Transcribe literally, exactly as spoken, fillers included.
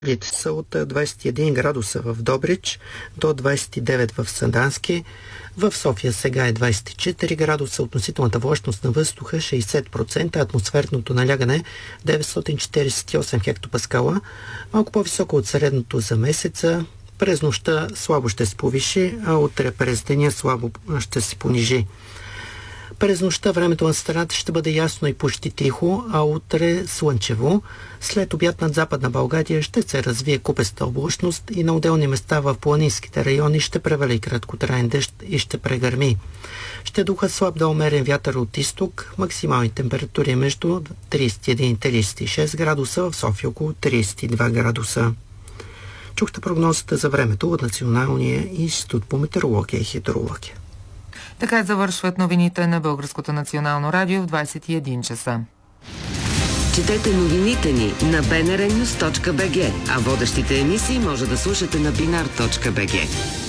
Са от двадесет и един градуса в Добрич до двадесет и девет в Сандански. В София сега е двадесет и четири градуса, относителната влажност на въздуха шейсет процента, атмосферното налягане деветстотин четиридесет и осем хектопаскала, малко по-високо от средното за месеца. През нощта слабо ще се повиши, а утре през деня слабо ще се понижи. През нощта времето на страната ще бъде ясно и почти тихо, а утре слънчево. След обяд над Западна България ще се развие купеста облачност и на отделни места в планинските райони ще превали краткотраен дъжд и ще прегърми. Ще духа слаб да умерен вятър от изток, максимални температури между тридесет и един и тридесет и шест градуса, в София около тридесет и два градуса. Чухте прогнозата за времето от Националния институт по метеорология и хидрология. Така завършват новините на Българското национално радио в двадесет и един часа. Четете новините ни на би ен ар нюз точка би джи, а водещите емисии може да слушате на бинар точка би джи.